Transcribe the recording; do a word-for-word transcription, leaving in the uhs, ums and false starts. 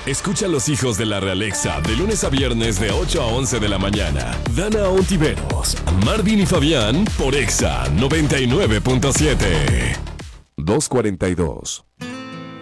Escucha a los hijos de la realeza de lunes a viernes de ocho a once de la mañana. Dana Ontiveros, Marvin y Fabián por Exa noventa y nueve punto siete. dos cuarenta y dos.